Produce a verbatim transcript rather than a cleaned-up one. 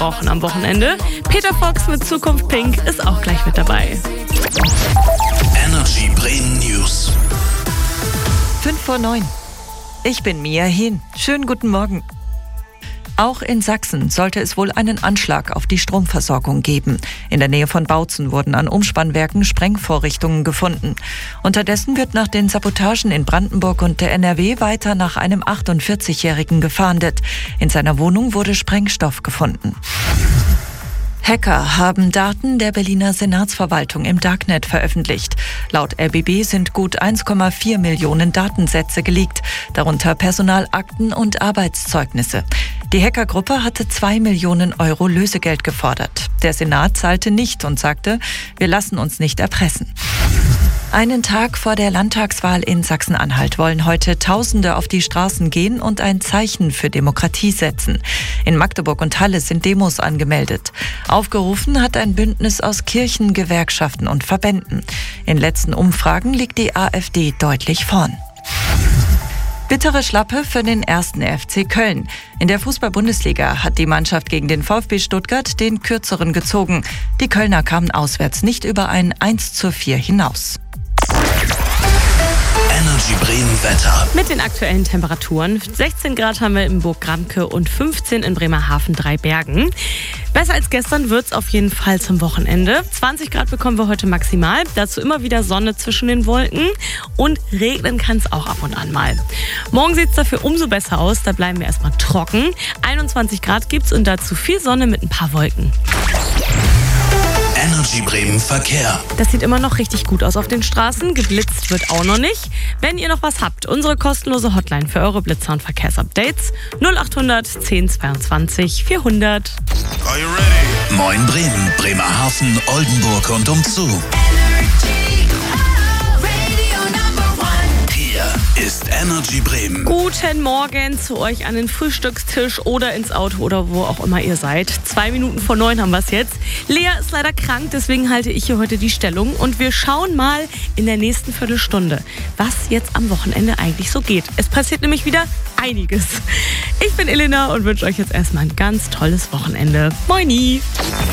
brauchen am Wochenende. Peter Fox mit Zukunft Pink ist auch gleich mit dabei. Energy Bremen News. fünf vor neun. Ich bin Mia Hehn. Schönen guten Morgen. Auch in Sachsen sollte es wohl einen Anschlag auf die Stromversorgung geben. In der Nähe von Bautzen wurden an Umspannwerken Sprengvorrichtungen gefunden. Unterdessen wird nach den Sabotagen in Brandenburg und der N R W weiter nach einem achtundvierzigjährigen gefahndet. In seiner Wohnung wurde Sprengstoff gefunden. Hacker haben Daten der Berliner Senatsverwaltung im Darknet veröffentlicht. Laut R B B sind gut eins Komma vier Millionen Datensätze geleakt, darunter Personalakten und Arbeitszeugnisse. Die Hackergruppe hatte zwei Millionen Euro Lösegeld gefordert. Der Senat zahlte nicht und sagte, wir lassen uns nicht erpressen. Einen Tag vor der Landtagswahl in Sachsen-Anhalt wollen heute Tausende auf die Straßen gehen und ein Zeichen für Demokratie setzen. In Magdeburg und Halle sind Demos angemeldet. Aufgerufen hat ein Bündnis aus Kirchen, Gewerkschaften und Verbänden. In letzten Umfragen liegt die AfD deutlich vorn. Bittere Schlappe für den ersten F C Köln. In der Fußball-Bundesliga hat die Mannschaft gegen den VfB Stuttgart den Kürzeren gezogen. Die Kölner kamen auswärts nicht über ein eins zu vier hinaus. Energy Bremen Wetter. Mit den aktuellen Temperaturen. sechzehn Grad haben wir in Burg-Gramke und fünfzehn in Bremerhaven, drei Bergen. Besser als gestern wird es auf jeden Fall zum Wochenende. zwanzig Grad bekommen wir heute maximal. Dazu immer wieder Sonne zwischen den Wolken. Und regnen kann es auch ab und an mal. Morgen sieht es dafür umso besser aus. Da bleiben wir erstmal trocken. einundzwanzig Grad gibt es und dazu viel Sonne mit ein paar Wolken. Energy Bremen Verkehr. Das sieht immer noch richtig gut aus auf den Straßen. Geblitzt wird auch noch nicht. Wenn ihr noch was habt, unsere kostenlose Hotline für eure Blitzer- und Verkehrsupdates null acht hundert zehn zweiundzwanzig vierhundert. Are you ready? Moin Bremen, Bremerhaven, Oldenburg und umzu. Hier ist Energy Bremen. Guten Morgen zu euch an den Frühstückstisch oder ins Auto oder wo auch immer ihr seid. Zwei Minuten vor neun haben wir es jetzt. Lea ist leider krank, deswegen halte ich hier heute die Stellung. Und wir schauen mal in der nächsten Viertelstunde, was jetzt am Wochenende eigentlich so geht. Es passiert nämlich wieder einiges. Ich bin Elena und wünsche euch jetzt erstmal ein ganz tolles Wochenende. Moini!